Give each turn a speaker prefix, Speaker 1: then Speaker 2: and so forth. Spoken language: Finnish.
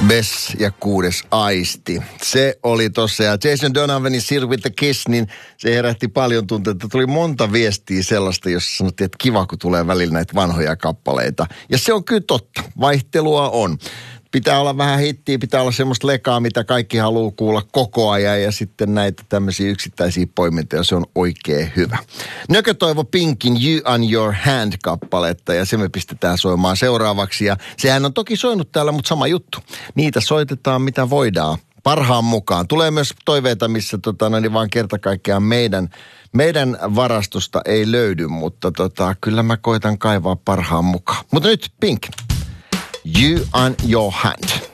Speaker 1: Bess ja 6. aisti. Se oli tossa. Ja Jason Donovanin Still with the Kiss, niin se herätti paljon tunteita. Tuli monta viestiä sellaista, jossa sanottiin, että kiva, kun tulee välillä näitä vanhoja kappaleita. Ja se on kyllä totta. Vaihtelua on. Pitää olla vähän hittiä, pitää olla semmoista lekaa, mitä kaikki haluaa kuulla koko ajan. Ja sitten näitä tämmöisiä yksittäisiä poimintoja, se on oikein hyvä. Nökö toivo Pinkin You on Your Hand-kappaletta ja se me pistetään soimaan seuraavaksi. Ja sehän on toki soinut täällä, mutta sama juttu. Niitä soitetaan mitä voidaan parhaan mukaan. Tulee myös toiveita, missä niin vaan kerta kaikkiaan meidän varastosta ei löydy, mutta kyllä mä koitan kaivaa parhaan mukaan. Mutta nyt Pink. You on Your Hand.